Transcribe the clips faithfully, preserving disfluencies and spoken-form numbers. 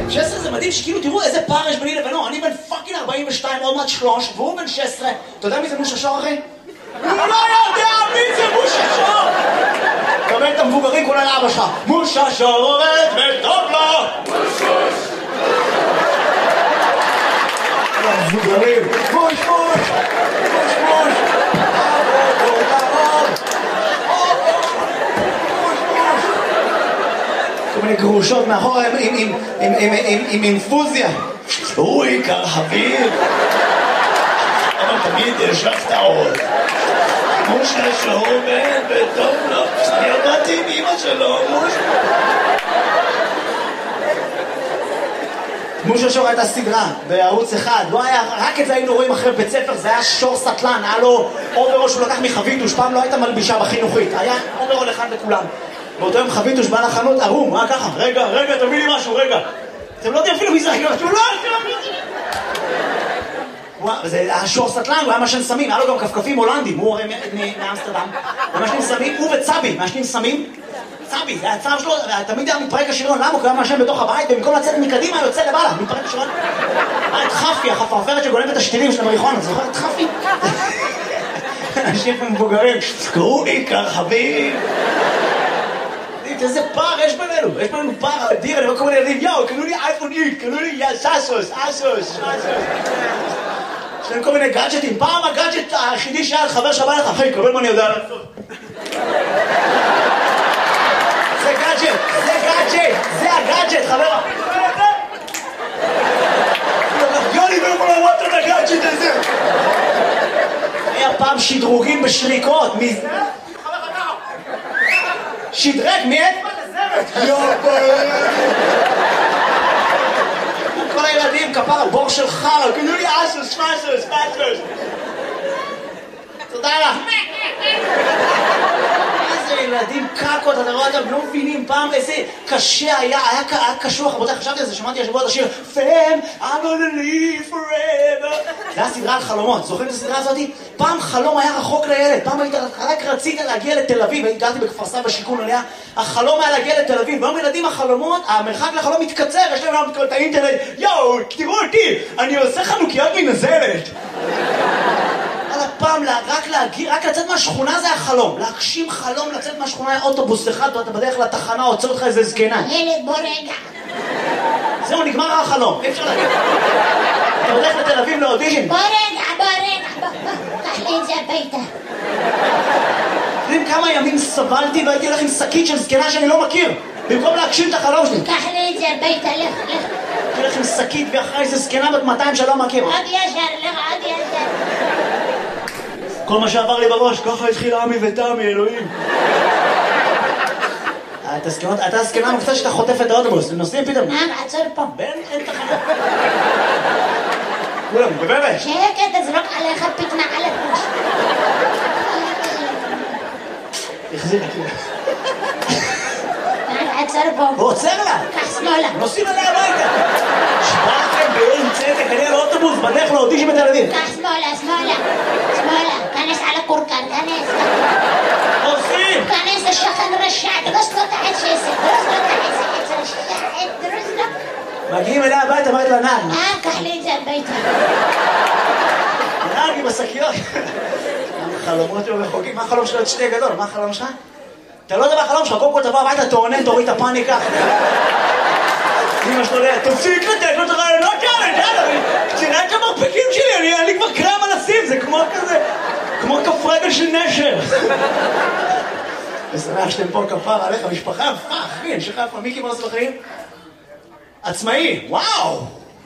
שש עשרה זה מדהים שכאילו תראו איזה פער יש ביני לבינו, אני בן פאקינג ארבעים ושתיים, עוד מעט שלוש, והוא בן שש עשרה. אתה יודע מי זה מושה שור אחי? הוא לא יודע מי זה מושה שור! קבל את המבוגרים כולה לאבא שלך. מושה שור עובד וטוב לו! מושוש! המבוגרים! מוש מוש! מוש מוש! תעבוד, תעבוד! כל מיני גרושות מאחורה עם אינפוזיה. הוא עיקר חביב. אבל תמיד יש לך טעות. מושה שור בן וטוב לו. אני עבדתי עם אמא שלו, מושה. מושה שור הייתה סדרה בערוץ אחד. לא היה, רק את זה היינו רואים אחרי בית ספר. זה היה שור סטלן. היה לו אוברול שהוא לקח מחביתוש. פעם לא הייתה מלבישה בחינוכית. היה אוברול אחד לכולם. באותו יום חביתוש בא לחנות ערום, מה ככה? רגע, רגע, תביא לי משהו, רגע. אתם לא יודעים אפילו מי זה רגע, אתם לא יודעים. זה היה שור סטלן, הוא היה משן סמים, היה לו גם כפכפים הולנדים, הוא הרי מאמסטרדם. הוא משנים סמים, הוא וצבי, משנים סמים. צבי, זה הצו שלו, תמיד היה מתפרק השריון, למה? הוא היה משן בתוך הבית, במקום לצאת מקדימה, יוצא לבעלה, מתפרק השריון. היה את חפי, החפרפרת שגונבת את השתילים של המריחון, אתה זוכר את חפי? אנשים מבוגרים, קראו לי כרחבים. איזה פער יש בינינו, יש בינינו פער אדיר, אני רואה כל מיני ילדים, יאו, קנו לי אייפון איקס, קנו לי סאסוס, אסוס, יש להם כל מיני גאדג'טים, פעם הגאדג'ט היחידי שהיה על חבר שבא לך, אחי, קבל מה אני יודע לעשות. זה גאדג'ט, זה גאדג'ט, זה הגאדג'ט, חבר. יוני, לא יכול לראות את הגאדג'ט הזה. היה פעם שדרוגים בשריקות, מי זה? שדרג, מי את? כל הילדים, כפר, בור של חר, קנו לי אסוס, פסוס, פסוס. תודה לך. איזה ילדים קקות, אתה רואה אותם, לא מבינים פעם איזה קשה היה, היה קשוח, רבותיי, חשבתי על זה, שמעתי השבוע את השיר Fam, I'm gonna live forever. זה היה סדרה על חלומות, זוכרים את הסדרה הזאת? פעם חלום היה רחוק לילד, פעם היית, רק רצית להגיע לתל אביב, הגעתי בכפר סבא שיכון עליה, החלום היה להגיע לתל אביב, והיום ילדים החלומות, המרחק לחלום מתקצר, יש להם להם את האינטרנט, יואו, תראו אותי, אני עושה חנוכיות מנזלת. על הפעם, רק להגיע, רק לצאת מהשכונה זה החלום, להגשים חלום לצאת מהשכונה היה אוטובוס אחד, ואתה בדרך לתחנה, עוצר אותך איזה זקנה. ילד, בוא רגע. זהו, נגמר החלום, אי אפשר להגיד. אתה בדרך לתל אביב לאודישן. בוא רגע, בוא רגע, בוא, בוא, קח לי את זה הביתה. יודעים כמה ימים סבלתי והייתי הולך עם שקית של זקנה שאני לא מכיר, במקום להגשים את החלום שלי. קח לי את זה הביתה, לך, לך. הייתי הולך עם שקית ואחרי איזה זקנה בת מאתיים שלא מכיר. עוד ישר, לך, עוד ישר. כל מה שעבר לי בראש, ככה התחיל עמי ותמי, אלוהים. אתה הזקנה המקצת שאתה חוטף את האוטובוס, הם נוסעים פתאום. מה, עצור פה. בן, אין תחנה. כולם, בבאבש. שקט, תזרוק עליך פתנה על הפוש. החזיר את זה. עצור פה. הוא עוצר לה. קח שמאלה. נוסעים עליה הביתה. שבא לכם בעין צדק, אני על האוטובוס, בדרך לאודישן בתל אביב. קח שמאלה, שמאלה. שמאלה. כנס על הקורקן, כנס. עושים. כנס השכן רשע, דרוס לו את העץ שעשר. דרוס לו את העץ, העץ רשע, דרוס לו. מגיעים אליה הביתה, אמרת לה נער. אה, קח לי את זה הביתה. נער עם השקיות. חלומות שלו וחוגים. מה החלום שלו? את שני גדול, מה החלום שלך? אתה לא יודע מה החלום שלך, קודם כל תבוא הביתה, תעונן, תוריד את הפאניקה. אמא שלו לא, תפסיק לתת לו את הרעיונות האלה, יאללה, תראה את המרפקים שלי, אני לי כבר קרם על הסיב, זה כמו כזה, כמו כף רגל של נשר. ושמח שאתם פה כפר עליך, משפחה, פח, אחי, אני שלך איפה, מי קיבל לעשות בחיים? עצמאי, וואו!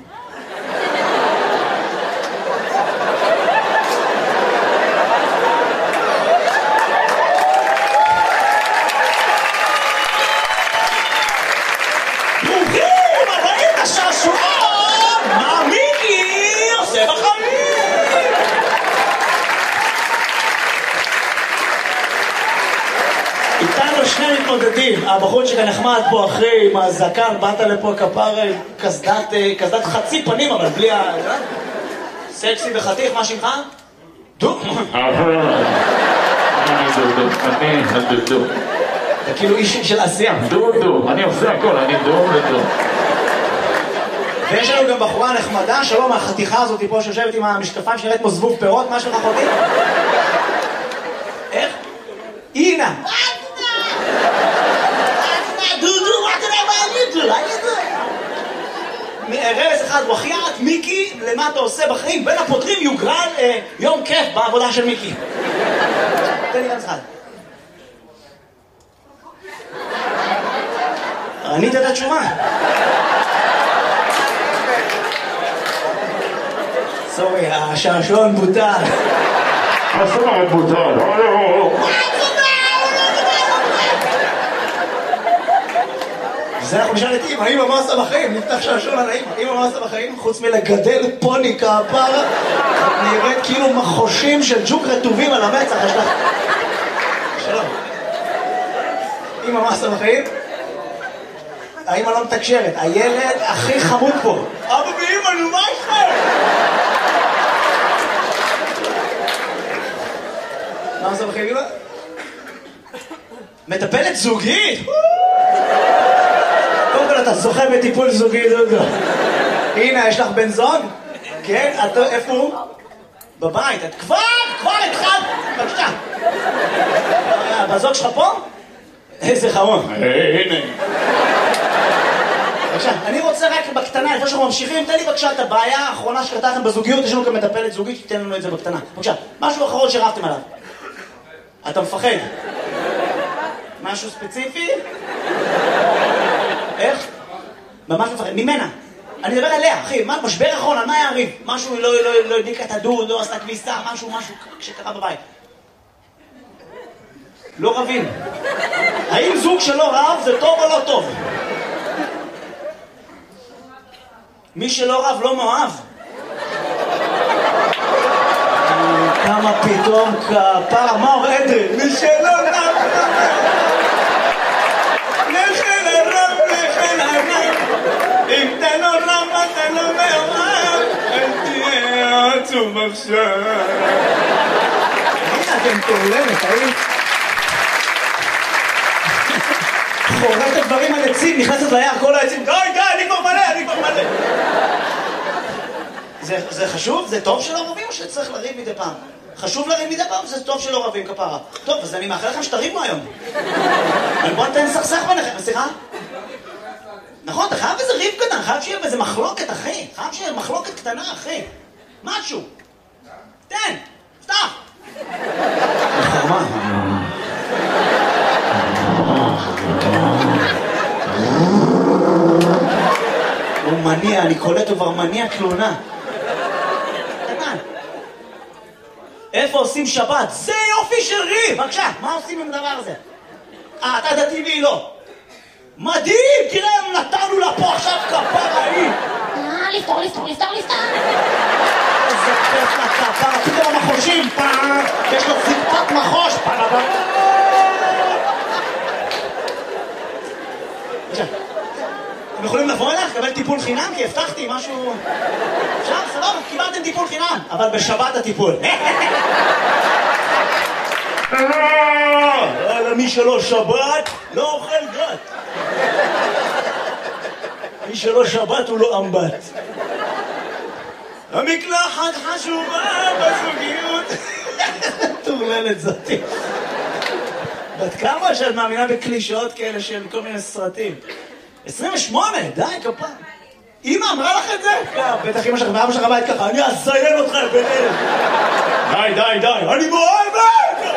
מתמודדים, הבחור שכאן נחמד פה אחרי עם הזקן, באת לפה כפר קסדת, קסדת חצי פנים אבל בלי ה... סקסי וחתיך, מה שמך? דו? אני דו דו, אני דו דו. אתה כאילו איש של עשייה. דו דו, אני עושה הכל, אני דו ודו. ויש לנו גם בחורה נחמדה, שלום, החתיכה הזאת פה שיושבת עם המשקפיים שנראית כמו זבוב פירות, מה שלך אחותי? איך? אינה! דודו, מה אתה יודע מה אני אדו? רבס אחד, וחיית, מיקי, למה אתה עושה בחיים? בין הפותרים יוגרל יום כיף בעבודה של מיקי. תן לי רבס אחד. ענית את התשובה. סורי, השעשועון בוטל. השעשועון בוטל. זה אנחנו נשאל את אמא, אמא מה עושה בחיים? נפתח שעשועון על האמא. אמא מה עושה בחיים? חוץ מלגדל פוני כפרה, נראית כאילו מחושים של ג'וק רטובים על המצח. שלום. אמא מה עושה בחיים? האמא לא מתקשרת, הילד הכי חמוד פה. אבא ואמא, נו מה איתכם? מה עושה בחיים אמא? מטפלת זוגית? קודם כל אתה זוכה בטיפול זוגי, דודו. הנה, יש לך בן זוג? כן? איפה הוא? בבית. את כבר, כבר התחלת. בבקשה. בזוג שלך פה? איזה חמוד. הנה. בבקשה, אני רוצה רק בקטנה, לפני שאנחנו ממשיכים, תן לי בבקשה את הבעיה האחרונה שקרתה לכם בזוגיות, יש לנו כאן מטפלת זוגית, שתיתן לנו את זה בקטנה. בבקשה, משהו אחרון שרבתם עליו. אתה מפחד? משהו ספציפי? איך? ממש מפחד, ממנה. אני מדבר עליה, אחי, משבר אחרון, על מה היה הריב? משהו לא הדליקה את הדוד, לא עשתה כביסה, משהו, משהו שקרה בבית. לא רבים. האם זוג שלא רב זה טוב או לא טוב? מי שלא רב לא מאוהב. כמה פתאום כפרה, מה אומר אדרי? מי שלא רב לכן הרב, לכן הרב, אם אתה לא רב אתה לא מאוהב, אל תהיה עצוב עכשיו. הנה אתם תעולמת, האם? חורט את דברים על עצים, נכנסת ליער כל העצים, די, די, אני כבר מלא, אני כבר מלא. זה, זה חשוב? זה טוב שלא רבים או שצריך לריב מדי פעם? חשוב לריב מדי פעם, זה טוב שלא רבים כפרה. טוב, אז אני מאחל לכם שתריבו היום. אני בוא נתן סכסך ביניכם, סליחה? נכון, אתה חייב איזה ריב קטן, חייב שיהיה באיזה מחלוקת, אחי. חייב שיהיה מחלוקת קטנה, אחי. משהו. תן, פתח. חרמה. הוא מניע, אני קולט הוא כבר מניע תלונה. קטן. איפה עושים שבת? זה יופי של ריב! בבקשה, מה עושים עם הדבר הזה? אה, אתה דתי והיא לא. מדהים! תראה, נתנו לה פה עכשיו כפרה היא! אה, לפתור, לפתור, לפתור, לפתור! איזה כיף לכפרה, פתאום המחושים, פעם, יש לו ציפת מחוש, פעם, פעם. אתם יכולים לבוא אליך, לקבל טיפול חינם, כי הבטחתי משהו... אפשר, סבבה, קיבלתם טיפול חינם, אבל בשבת הטיפול. מי שלא שבת, לא אוכל גת. מי שלא שבת הוא לא אמבט. המקלחת חשובה בזוגיות. תורללת זאתי. בת כמה שאת מאמינה בקלישאות כאלה של כל מיני סרטים? עשרים ושמונה, די, כפה. אמא אמרה לך את זה? בטח אמא שלך ואבא שלך בית ככה, אני אזיין אותך ביניהם. די, די, די, אני מאוהבת!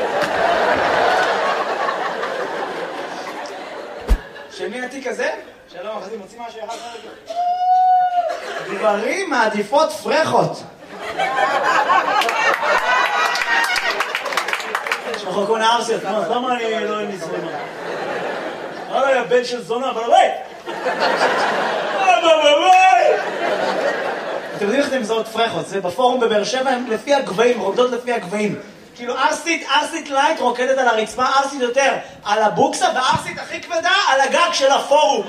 של מי התיק הזה? שלום, אחרי מוציא משהו אחד רגע. גברים מעדיפות פרחות. שאנחנו קוראים הארסיות, למה אני לא נזרמה? אוי, הבן של זונה, אבל וואי! וואי, וואי! אתם יודעים איך אתם מזהות פרחות? זה בפורום בבאר שבע, הם לפי הגבהים, רוקדות לפי הגבהים. כאילו ארסית, ארסית לייט רוקדת על הרצפה, ארסית יותר על הבוקסה, וארסית הכי כבדה על הגג של הפורום.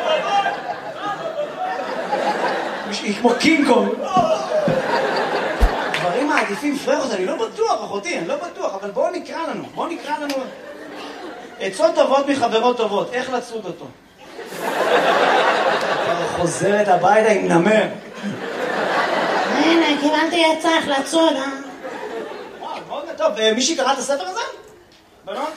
היא כמו קינג קונג. דברים מעדיפים פרחות, אני לא בטוח, אחותי, אני לא בטוח, אבל בואו נקרא לנו, בואו נקרא לנו... עצות טובות מחברות טובות, איך לצוד אותו? חוזרת הביתה עם נמר. הנה, קיבלתי עצה איך לצוד, אה? וואו, מאוד טוב. מישהי קרא את הספר הזה? בנות?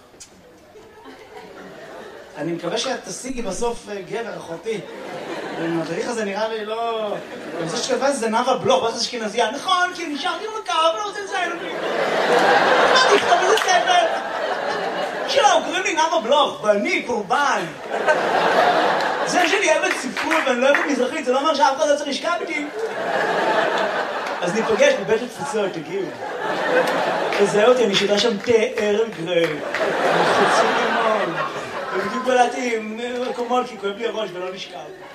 אני מקווה שאת תשיגי בסוף גבר, אחותי. המדריך הזה נראה לי לא... אני חושב שכתבה את זה נאווה בלוך, ואז אשכנזייה. נכון, כי נשארתי במקר, ולא רוצה לציין אותי. מה תכתוב איזה ספר? שלום, קוראים לי נאווה בלוך, ואני קורבן. זה שאני אוהבת ספרות ואני לא אוהבת מזרחית, זה לא אומר שאף אחד לא צריך לשכב איתי. אז ניפגש בבית התפוצות, תגיעו. תזהה אותי, אני שיטה שם תה ערב גרי. חצי לימון. ובדיוק בלעתי עם מקומות, כי כואב לי הראש ולא נשכב.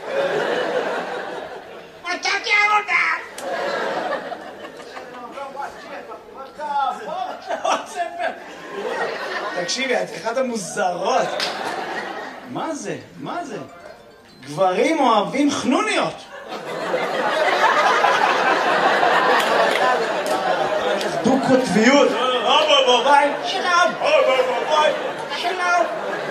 מצאתי עבודה! תקשיבי, את אחת המוזרות. מה זה? מה זה? גברים אוהבים חנוניות. דו כותביות. שלום. שלום.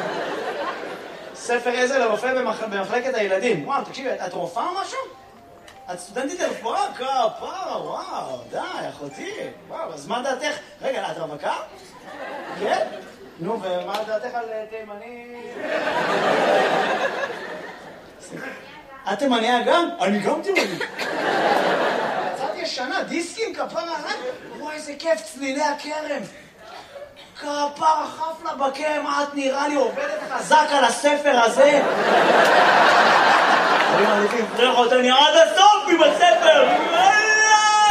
ספר עזר לרופא במחלקת הילדים. וואו, תקשיבי, את רופאה או משהו? את סטודנטית לרפואה? כפרה, וואו, די, אחותי. וואו, אז מה דעתך? רגע, את רווקה? כן? נו, ומה דעתך על תימני? את תימניה גם? אני גם תימני. יצאתי ישנה, דיסקים, כפרה, וואי, איזה כיף, צלילי הכרם. כפרה, חפלה בקרם, את נראה לי עובדת חזק על הספר הזה. אני מעדיף לפרח אותני עד הסוף עם הספר.